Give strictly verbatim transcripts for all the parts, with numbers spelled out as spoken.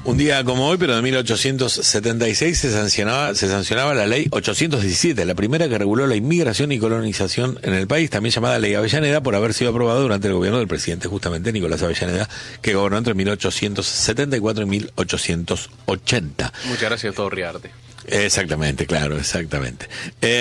Un día como hoy, pero de mil ochocientos setenta y seis, se sancionaba, se sancionaba la ley ochocientos diecisiete, la primera que reguló la inmigración y colonización en el país, también llamada Ley Avellaneda, por haber sido aprobada durante el gobierno del presidente justamente Nicolás Avellaneda, que gobernó entre mil ochocientos setenta y cuatro y mil ochocientos ochenta. Muchas gracias, todo Riarte. Exactamente, claro, exactamente.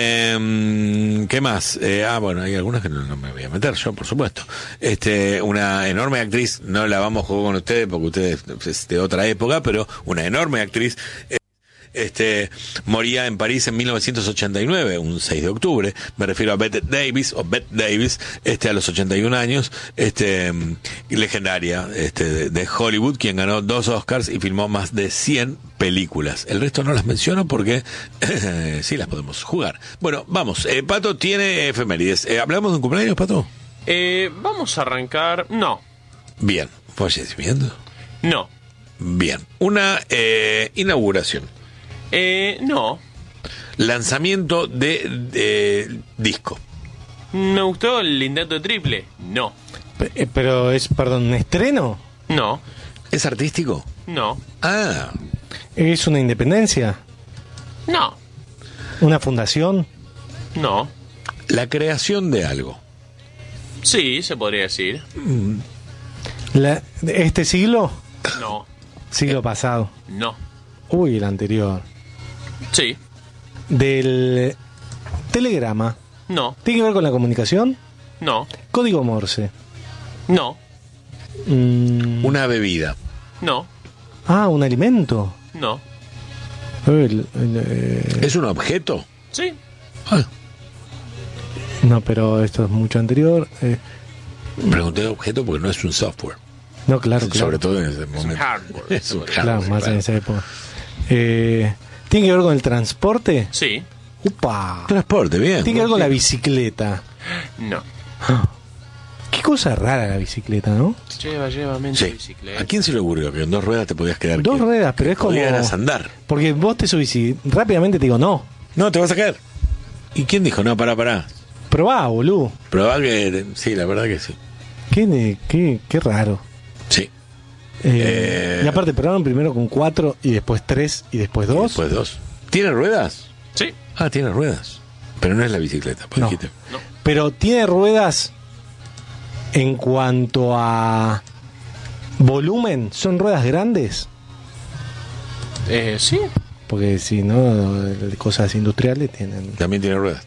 Eh, ¿Qué más? Eh, ah, bueno, hay algunas que no, no me voy a meter yo, por supuesto. Este, una enorme actriz, no la vamos a jugar con ustedes porque ustedes es de otra época, pero una enorme actriz. Eh, Este, moría en París en mil novecientos ochenta y nueve, un seis de octubre. Me refiero a Bette Davis, o Bette Davis, este, a los ochenta y un años, este, legendaria, este, de, de Hollywood, quien ganó dos Oscars y filmó más de cien películas. El resto no las menciono porque eh, sí las podemos jugar. Bueno, vamos, eh, Pato tiene efemérides. Eh, ¿Hablamos de un cumpleaños, Pato? Eh, vamos a arrancar... No. Bien. ¿Fallecimiento? No. Bien. Una eh, inauguración. Eh, no. Lanzamiento de, de disco. ¿Me gustó el intento de triple? No. P- Pero es, perdón, ¿un estreno? No. ¿Es artístico? No. Ah, ¿Es una independencia? No. ¿Una fundación? No. la creación de algo. Sí, se podría decir. La, ¿Este siglo? No. Siglo pasado. No. Uy, el anterior. Sí. Del telegrama. No. ¿Tiene que ver con la comunicación? No. Código Morse. No. Mm, Una bebida. No. ah, un alimento. No. El- el, eh, ¿Es un objeto? Sí. Ah, no, pero esto es mucho anterior. Eh, pregunté objeto porque no es un software. no, claro, claro. Sobre todo en ese Es un momento. hardware. Es un Claro, hardware, más claro. en esa época. Eh, ¿Tiene que ver con el transporte? Sí. Upa. Transporte, bien. ¿Tiene que ver con la bicicleta? No. Qué cosa rara la bicicleta, ¿no? Lleva, lleva mente Sí. bicicleta. ¿A quién se le ocurrió que en dos ruedas te podías quedar? Dos quieto? ruedas, pero Que es como... podías andar. Porque vos te subís y rápidamente te digo, no. No, te vas a caer. ¿Y quién dijo? No, pará, pará. Probá, boludo. Probá que... Sí, la verdad que sí. Qué, ne- qué, qué raro. Sí. Eh, Eh, y aparte probaron primero con cuatro y después tres y después dos. Después dos. ¿Tiene ruedas? Sí. Ah, tiene ruedas. Pero no es la bicicleta, pues No. dijiste. No. Pero tiene ruedas en cuanto a volumen. ¿Son ruedas grandes? Eh, sí. Porque si no, cosas industriales tienen... También tiene ruedas.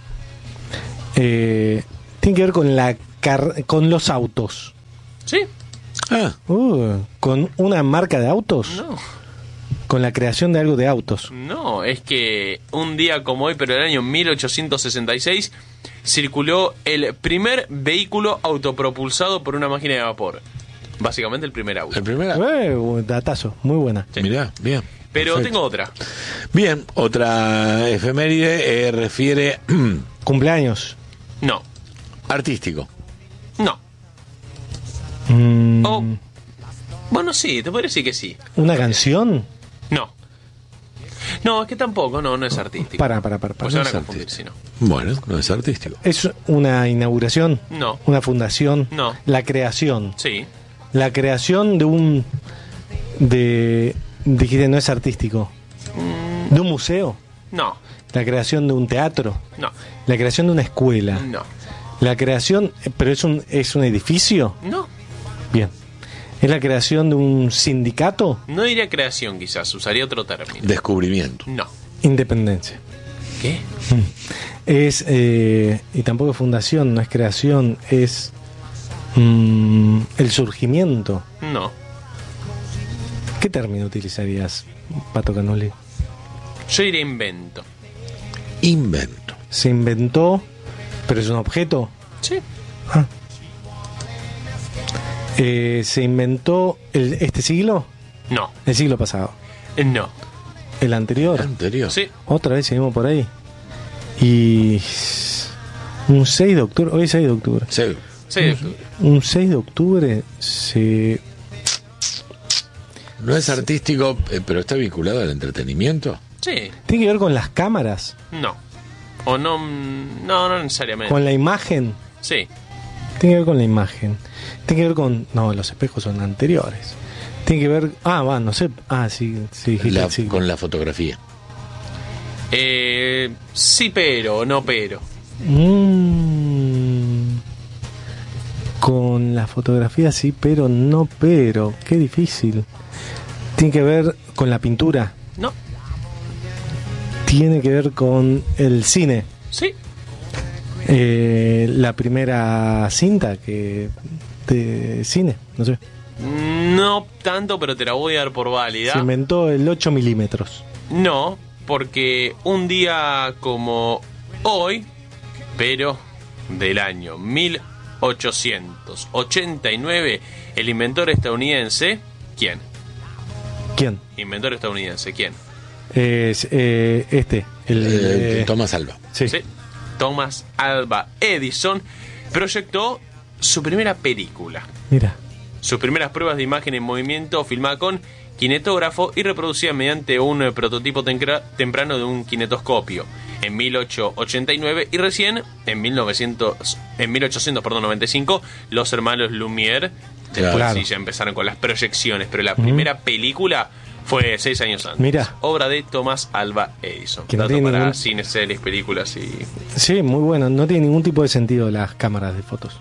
Eh, tiene que ver con la car- con los autos. Sí. Ah, Uh, con una marca de autos. No. Con la creación de algo de autos. No, es que un día como hoy, pero del año mil ochocientos sesenta y seis, circuló el primer vehículo autopropulsado por una máquina de vapor. Básicamente el primer auto. el primera. Eh, datazo, muy buena. Sí. Mirá, bien. Pero Perfecto. tengo otra. Bien, otra efeméride eh, refiere Cumpleaños. No. artístico. No. Mm, O... Bueno, sí, te podría decir que sí. ¿Una canción? No. No, es que tampoco, no, no es artístico. Para, para, para. para. Pues se van a es confundir si no. Bueno, no es artístico. ¿Es una inauguración? No. ¿Una fundación? No. La creación. Sí. La creación de un... de... Dijiste, no es artístico. ¿De un museo? No. La creación de un teatro. No. La creación de una escuela. No. La creación... ¿Pero es un, es un edificio? No. Bien. ¿Es la creación de un sindicato? No diría creación, quizás. Usaría otro término. Descubrimiento. No. Independencia. ¿Qué? Es... eh, y tampoco es fundación, no es creación, es... mm, el surgimiento. No. ¿Qué término utilizarías, Pato Canoli? Yo diría invento. Invento. Se inventó, pero es un objeto. Sí. Ah. Eh, se inventó el, este siglo, No. el siglo pasado, Eh, No. el anterior. Anterior. Sí. Otra vez seguimos por ahí. Y un seis de octubre, hoy es seis de octubre. Sí. Sí, de octubre. Un seis de octubre se... No es artístico, eh, pero está vinculado al entretenimiento. Sí. Tiene que ver con las cámaras, No. O no. mm, No, no necesariamente. con la imagen. Sí. Tiene que ver con la imagen. Tiene que ver con... No, los espejos son anteriores. Tiene Tiene que ver... Ah, va, no sé. Ah, sí, sí, dijiste La- el siglo. con la fotografía. Eh, sí, pero, no pero. Mm, con la fotografía sí, pero no pero. Qué difícil. Tiene que ver con la pintura. No, Tiene que ver con el cine. sí. Eh, la primera cinta que de cine, no sé. No tanto, pero te la voy a dar por válida. Se inventó el ocho milímetros. No, porque un día como hoy, pero del año mil ochocientos ochenta y nueve, el inventor estadounidense, ¿quién? ¿Quién? Inventor estadounidense, ¿quién? Es, eh, este. El, Eh, eh, Tomás Alva. sí. Sí. Thomas Alva Edison proyectó su primera película. Mira. Sus primeras pruebas de imagen en movimiento filmada con kinetógrafo y reproducida mediante un eh, prototipo tencra- temprano de un kinetoscopio en mil ochocientos ochenta y nueve, y recién en mil novecientos en mil ochocientos noventa y cinco los hermanos Lumière después Claro. sí ya empezaron con las proyecciones, pero la primera película fue seis años antes. Mira. Obra de Thomas Alva Edison. Que no Dato tiene para ningún- cines, series, películas y... Sí, muy bueno. No tiene ningún tipo de sentido las cámaras de fotos.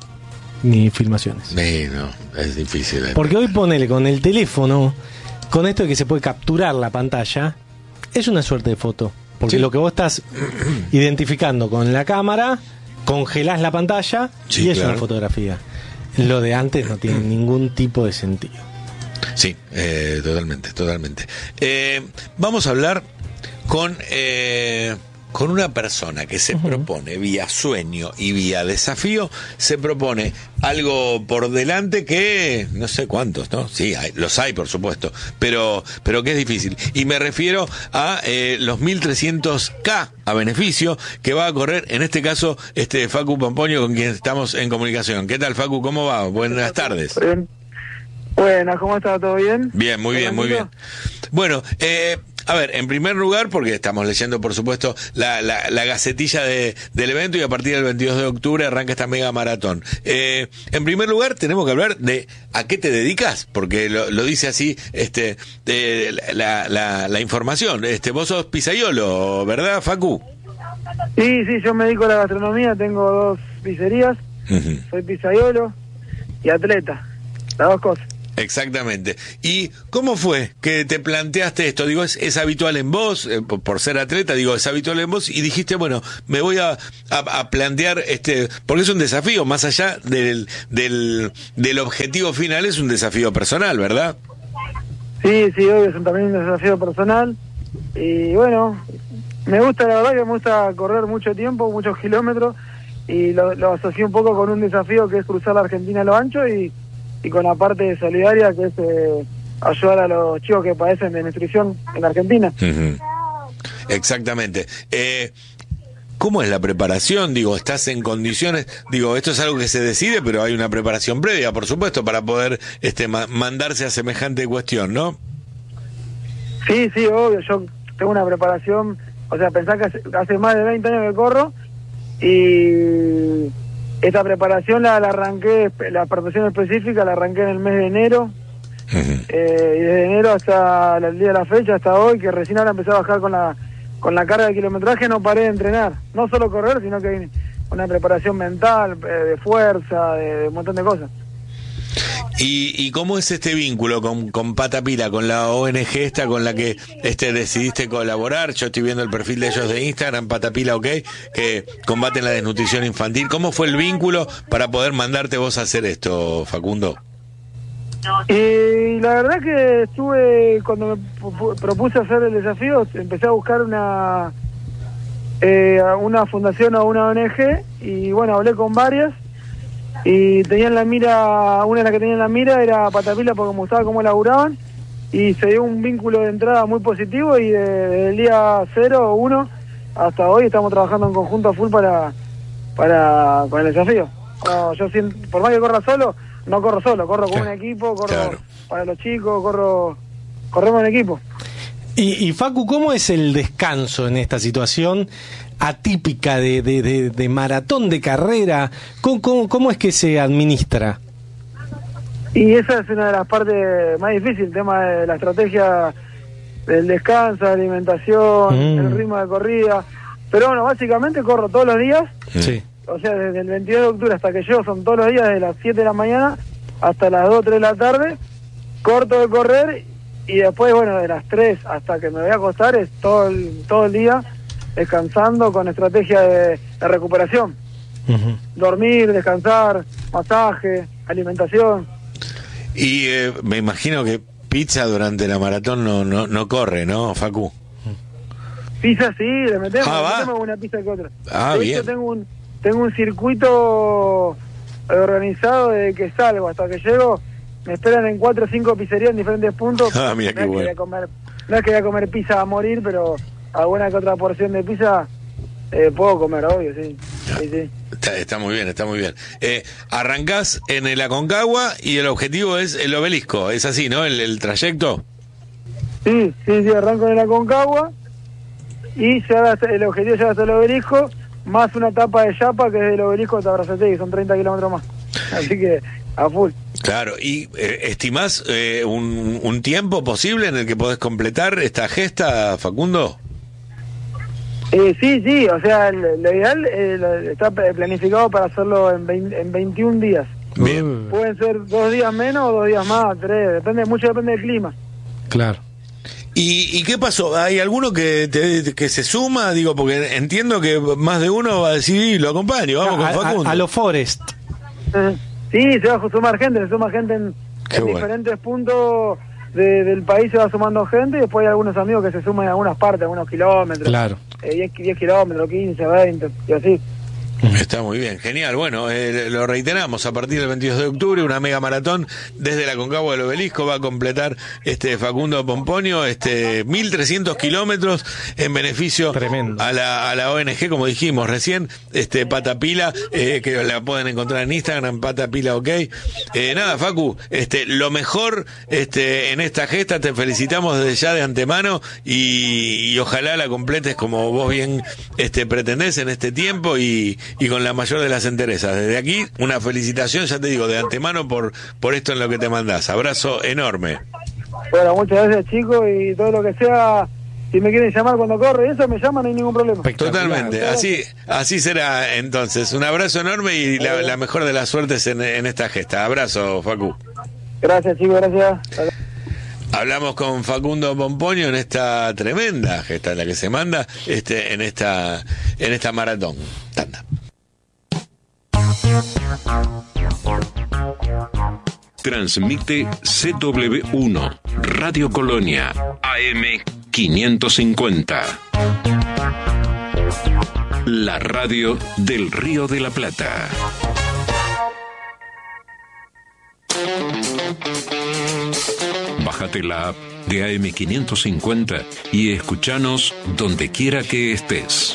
Ni filmaciones. Eh, no, es difícil. eh. Porque hoy ponele con el teléfono, con esto de que se puede capturar la pantalla, es una suerte de foto. Porque Sí. lo que vos estás identificando con la cámara, congelás la pantalla Sí, y es claro. una fotografía. Lo de antes no tiene ningún tipo de sentido. Sí, eh, totalmente, totalmente. Eh, vamos a hablar con, eh, con una persona que se propone vía sueño y vía desafío, se propone algo por delante que no sé cuántos, ¿no? Sí, hay, los hay, por supuesto, pero, pero que es difícil. Y me refiero a eh, los mil trescientos K a beneficio que va a correr, en este caso, este Facu Pomponio, con quien estamos en comunicación. ¿Qué tal, Facu? ¿Cómo va? Buenas tardes. Bien. Buenas, ¿cómo está? ¿Todo bien? Bien, muy bien, muy bien. Bueno, eh, a ver, en primer lugar, porque estamos leyendo, por supuesto, la, la, la gacetilla de, del evento, y a partir del veintidós de octubre arranca esta mega maratón. Eh, en primer lugar, tenemos que hablar de a qué te dedicas, porque lo, lo dice así este eh, la, la, la información. Este, vos sos pizzaiolo, ¿verdad, Facu? Sí, sí, yo me dedico a la gastronomía, tengo dos pizzerías, Ujú. soy pizzaiolo y atleta, las dos cosas. Exactamente. ¿Y cómo fue que te planteaste esto? Digo, ¿es, es habitual en vos, eh, por, por ser atleta, digo, es habitual en vos, y dijiste, bueno, me voy a, a, a plantear, este, porque es un desafío, más allá del, del, del objetivo final, es un desafío personal, ¿verdad? Sí, sí, obvio, es también un desafío personal. Y bueno, me gusta, la verdad que me gusta correr mucho tiempo, muchos kilómetros, y lo, lo asocié un poco con un desafío que es cruzar la Argentina a lo ancho, y, y con la parte solidaria que es eh, ayudar a los chicos que padecen de nutrición en Argentina. Ujú. Exactamente. Eh, ¿Cómo es la preparación? Digo, ¿estás en condiciones? Digo, esto es algo que se decide, pero hay una preparación previa, por supuesto, para poder este, ma- mandarse a semejante cuestión, ¿no? Sí, sí, obvio, yo tengo una preparación, o sea, pensá que hace, hace más de veinte años que corro, y esta preparación la, la arranqué, la preparación específica la arranqué en el mes de enero, Ujú. eh, y desde enero hasta el día de la fecha, hasta hoy, que recién ahora empecé a bajar con la con la carga de kilometraje, no paré de entrenar, no solo correr, sino que una preparación mental, eh, de fuerza, de, de un montón de cosas. ¿Y, ¿Y cómo es este vínculo con, con Patapila, con la O N G esta con la que este decidiste colaborar? Yo estoy viendo el perfil de ellos de Instagram, Patapila OK, que combaten la desnutrición infantil. ¿Cómo fue el vínculo para poder mandarte vos a hacer esto, Facundo? Y la verdad que estuve, cuando me pu- propuse hacer el desafío, empecé a buscar una eh, una fundación o una O N G, y bueno, hablé con varias, y tenían la mira, una de las que tenía en la mira era Patapila porque me gustaba cómo laburaban, y se dio un vínculo de entrada muy positivo, y de- desde el día cero o uno hasta hoy estamos trabajando en conjunto a full para, para con el desafío. No, yo siento, por más que corra solo, no corro solo, corro con Claro, un equipo, corro claro. para los chicos, corro corremos en equipo. Y, y Facu, ¿cómo es el descanso en esta situación atípica de, de, de, de maratón de carrera? ¿Cómo, cómo, cómo es que se administra? Y esa es una de las partes más difíciles, el tema de la estrategia del descanso, la alimentación, mm. el ritmo de corrida. Pero bueno, básicamente corro todos los días. Sí. O sea, desde el veintidós de octubre hasta que llego son todos los días, desde las siete de la mañana hasta las dos, tres de la tarde. Corto de correr y después, bueno, de las tres hasta que me voy a acostar es todo el, todo el día descansando con estrategia de, de recuperación. Uh-huh. Dormir, descansar, masaje, alimentación. Y eh, me imagino que pizza durante la maratón no no, no corre, ¿no, Facu? Pizza sí, le metemos, ah, le metemos una pizza que otra. Ah, de bien. hecho, tengo un, tengo un circuito organizado desde que salgo hasta que llego. Me esperan en cuatro o cinco pizzerías en diferentes puntos. Ah, mira no qué es bueno. Que voy a comer, no es que voy a comer pizza a morir, pero alguna que otra porción de pizza eh, puedo comer, obvio, sí. sí, sí. Está, está muy bien, está muy bien. Eh, arrancás en el Aconcagua y el objetivo es el Obelisco, es así, ¿no? El, el trayecto. Sí, sí, sí, arranco en el Aconcagua y se haga, el objetivo es llegar hasta el Obelisco, más una etapa de Yapa que es del Obelisco hasta Brazatei, son treinta kilómetros más. Así que a full. Claro, ¿y eh, estimás eh, un, un tiempo posible en el que podés completar esta gesta, Facundo? Eh, sí, sí, o sea, lo, lo ideal eh, lo, está planificado para hacerlo en, veinte, en veintiún días. Bien. Pueden ser dos días menos o dos días más, tres, depende, mucho depende del clima. Claro. ¿Y, ¿Y qué pasó? ¿Hay alguno que te, que se suma? Digo, porque entiendo que más de uno va a decir, lo acompaño, vamos a, con Facundo. A, a los Forest. Eh, sí, se va a sumar gente, se suma gente en, en bueno. diferentes puntos de, del país, se va sumando gente y después hay algunos amigos que se suman en algunas partes, algunos kilómetros. Claro. Eh, diez, diez kilómetros, quince, veinte, y así. Está muy bien, genial. Bueno, eh, lo reiteramos, a partir del veintidós de octubre, una mega maratón desde la Aconcagua del Obelisco va a completar este Facundo Pomponio, este mil trescientos kilómetros en beneficio Tremendo. a la a la O N G, como dijimos recién, este Patapila, eh, que la pueden encontrar en Instagram, Patapila OK. Eh, nada, Facu, este lo mejor este en esta gesta, te felicitamos desde ya de antemano y, y ojalá la completes como vos bien este pretendés en este tiempo y y con la mayor de las enterezas. Desde aquí, una felicitación, ya te digo, de antemano por por esto en lo que te mandás. Abrazo enorme. Bueno, muchas gracias, chicos, y todo lo que sea, si me quieren llamar cuando corre, eso me llaman, no hay ningún problema. Totalmente, así así será entonces. Un abrazo enorme y la, la mejor de las suertes en, en esta gesta. Abrazo, Facu. Gracias, chicos, gracias. Hablamos con Facundo Pomponio en esta tremenda gesta, la que se manda este en esta en esta maratón. Tanda. Transmite C W uno, Radio Colonia, A M quinientos cincuenta. La radio del Río de la Plata. Bájate la app de A M quinientos cincuenta y escúchanos donde quiera que estés.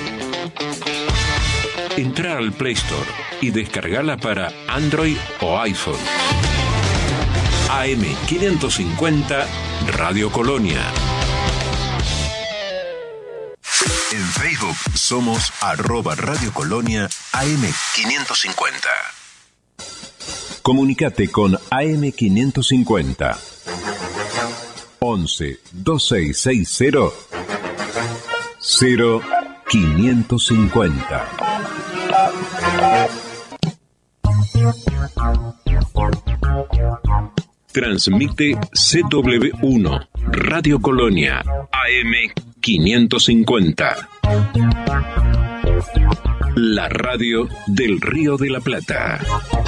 Entra al Play Store y descargala para Android o iPhone. A M quinientos cincuenta Radio Colonia. En Facebook somos arroba Radio Colonia A M quinientos cincuenta. Comunicate con A M quinientos cincuenta. once veintiséis sesenta cero quinientos cincuenta. Transmite C W uno, Radio Colonia, A M quinientos cincuenta. La radio del Río de la Plata.